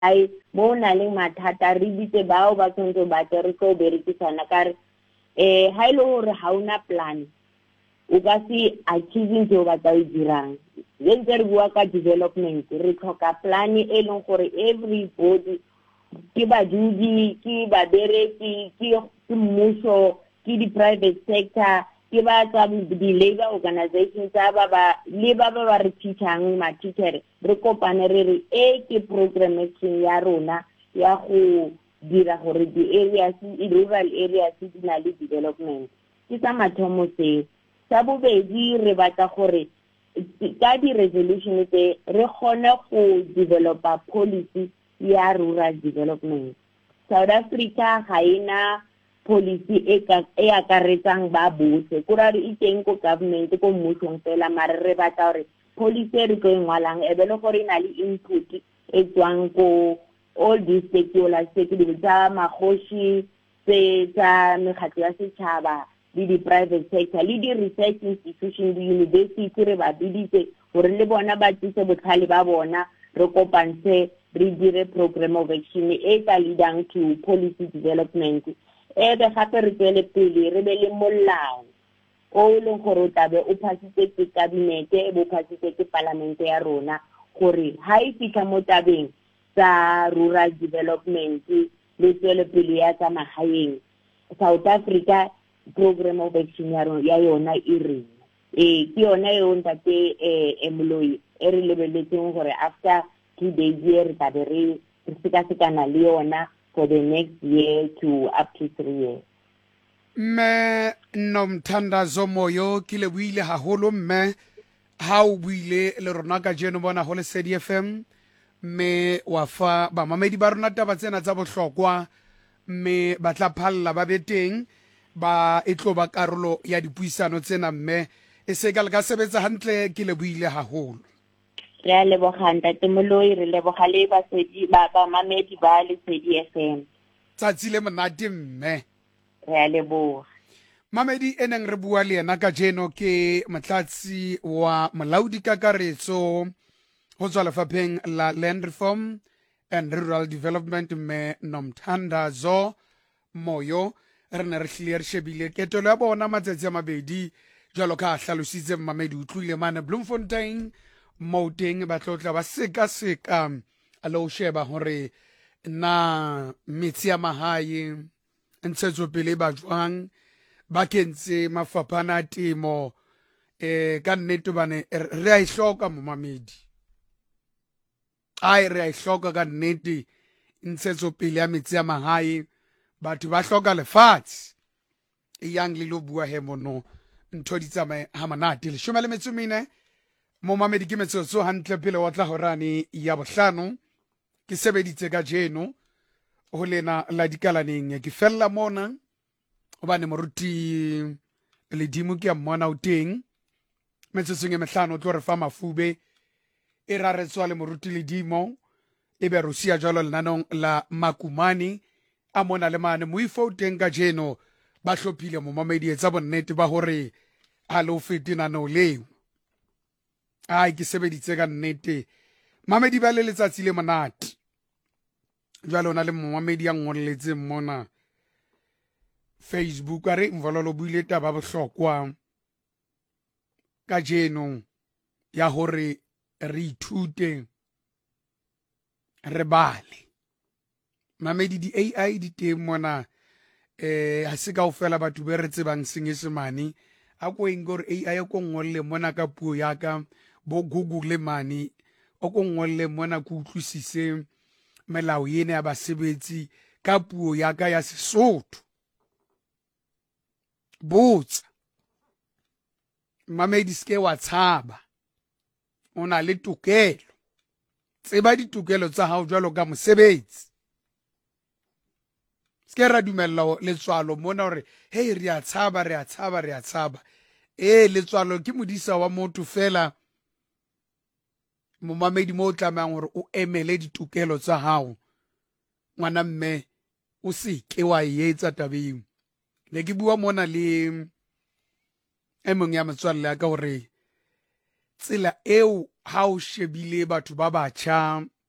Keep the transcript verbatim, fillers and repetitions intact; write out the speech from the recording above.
ai mo na le mathata re bitse bao ba tshwanetse ba tle re tlo berekisana ka re eh ha ile hore ha una plan o ka se achieving jo ba tla dirang le ntse re bua ka development re tlhoka plan e leng gore everybody ke badudi ke babereki ke mmuso ke di private sector ke ba tsa di labor organizations tsa ba ba le ba ba re teachang ma teacher re kopane re re e ke programming ya rona ya go dira gore di areas rural areas di na le development ke sa mathomo se sa bobedi re batla gore ka di resolution tse re kgone go developa policy ya rural development. South Africa ga ina policy e ka e akaretsang ba botlhe go ra re iteng ko government ko mmusong fela mare re batla gore policy re go ngwalang e be le gore ina le input e tswang ko all these stakeholders stakeholders tsa magoshi tse tsa mekgatlo ya setšhaba le di private sector le di research institution di university re ba biditse gore le bona ba tsitse botlhale ba bona re kopanse re dire program of action e ka leading to policy development e be gape re tswele pele re be le molao o leng gore o tabe o phasitse ke cabinet e bo phasitse ke parliament ya rona gore ha e fitla mo tabeng tsa rural development le tswele pele ya tsa magaeng South Africa program of action ya yona e re e ke yona e ontate e emoloi e re lebeletseng gore after two days re tabe re seka sekana le yona for the next year to up to three years. Mme Nomthandazo Moyo ke le buile haholo mme ha o buile le rona ka jeno bona ho le Lesedi F M mme wa fa ba mamedi ba rona taba tsena tsa bohlokwa mme ba tla phalla ba beteng ba etlo ba karolo ya dipuisano tsena mme e se ka le ka sebetsa hantle ke le buile haholo. Re a leboganta temoloi re leboga le ba sedi ba ba mamedi ba Lesedi F M. Tsatsi le monate mme. Re a leboga. Mamedi eneng re bua le ena ka jeno ke motlatsi wa molaodi kakaretso ho tswa lefapheng la Land Reform and Rural Development mme Nomthandazo Moyo re ne re hlile re shebile ketelo ya bona matsatsi a mabedi jwalo ka hlalositse mamedi utlwile mane Bloemfontein Mouteng ba tlotla ba seka seka a lo sheba hore na metsi ya mahae ntshetso pele ba jwang ba kentse mafapana a temo eh ka nnete bane re a ihloka mo mamedi ai re a ihloka ka nnete ntshetso pele ya metsi ya mahae batho ba hloka lefatshe e yang le lo bua he mono ntho di tsamaye ha manate le shoma le metsumine mo mamedi ke metsotso hantle pele wa tla horane ya bohlano ke sebeditse ka jeno ho lena la dikalaneng ke fella mona obane moruti le dimo ke mmona o teng metsotsong e mehlano tlo re fa mafube e raretswa le moruti le dimo e be rusia jalo lenanong la makumani a mona le mane moifo teng ka jeno ba hlophile mo mamedi etsa bonnete ba hore a lo fetina no leo ai ke sebeditse ka nnete mamedi ba le letsatsi le monate jwale ona le mamedi ya ngolletse mona Facebook a re mvololo buile taba bohlokwa ka jeno ya hore re ithute re bale mamedi di A I di teng mona eh ha se kaofela batho be re tsebang senyesemane a ko eng gore A I ko ngolle mona ka puo ya ka bo Google mane o ko ngolle mona ku utlwisise melao yene ya basebetsi ka puo ya ka ya Sesotho botsa mamedi ske wa tshaba ona le tokelo tseba ditokelo tsa hao jwalo ka mosebetsi ske ra dumella letswalo mona hore hey re a tshaba re a tshaba re a tshaba eh letswalo ke modisa wa motho fela mo mamedi mo tlamang hore o emele ditokelo tsa hao ngwana mme o se ke wa etsa tabeng le ke bua mona le emong ya metswalle ka hore tsela eo ha o shebile batho ba batjha